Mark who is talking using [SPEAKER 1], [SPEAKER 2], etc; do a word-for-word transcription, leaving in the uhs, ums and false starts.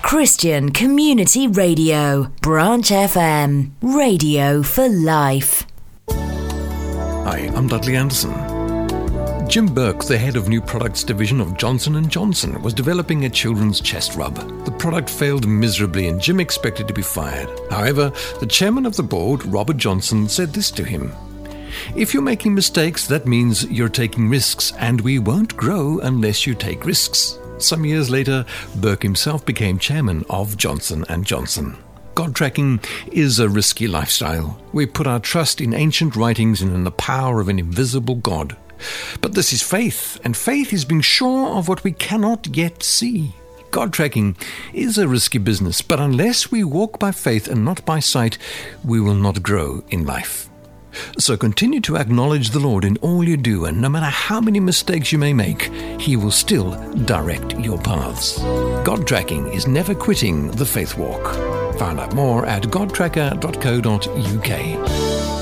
[SPEAKER 1] Christian Community Radio, Branch F M, radio for life.
[SPEAKER 2] Hi, I'm Dudley Anderson. Jim Burke, the head of New Products Division of Johnson and Johnson, was developing a children's chest rub. The product failed miserably and Jim expected to be fired. However, the chairman of the board, Robert Johnson, said this to him: "If you're making mistakes, that means you're taking risks, and we won't grow unless you take risks." Some years later, Burke himself became chairman of Johnson and Johnson. God tracking is a risky lifestyle. We put our trust in ancient writings and in the power of an invisible God. But this is faith, and faith is being sure of what we cannot yet see. God tracking is a risky business, but unless we walk by faith and not by sight, we will not grow in life. So continue to acknowledge the Lord in all you do, and no matter how many mistakes you may make, He will still direct your paths. God tracking is never quitting the faith walk. Find out more at god tracker dot co dot uk.